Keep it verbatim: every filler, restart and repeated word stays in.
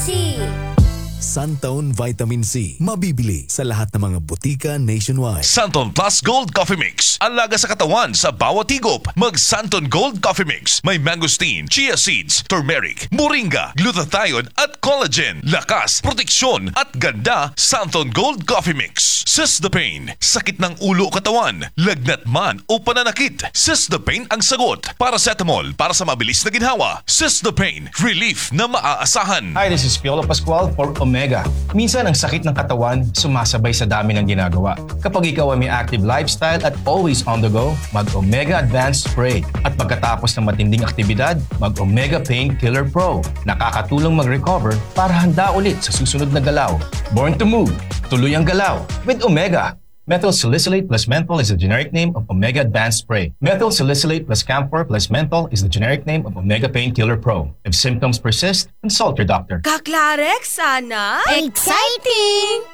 C. Santon Vitamin C. Mabibili sa lahat ng mga butika nationwide. Santon Plus Gold Coffee Mix. Alaga sa katawan sa bawat higop. Mag Santon Gold Coffee Mix. May mangosteen, chia seeds, turmeric, moringa, glutathione at collagen. Lakas, proteksyon at ganda. Santon Gold Coffee Mix. Sis-the-pain. Sakit ng ulo o katawan. Lagnat man o pananakit. Sis-the-pain ang sagot. Paracetamol para sa mabilis na ginhawa. Sis-the-pain. Relief na maaasahan. Hi, this is Piolo Pascual for Omega. Minsan ang sakit ng katawan sumasabay sa dami ng ginagawa. Kapag ikaw ay may active lifestyle at always on the go, mag-Omega Advanced Spray. At pagkatapos ng matinding aktibidad, mag-Omega Pain Killer Pro. Nakakatulong mag-recover para handa ulit sa susunod na galaw. Born to move, tuloy ang galaw with Omega. Methyl salicylate plus menthol is the generic name of Omega Advanced Spray. Methyl salicylate plus camphor plus menthol is the generic name of Omega Painkiller Pro. If symptoms persist, consult your doctor. Kaklarek sana? Exciting!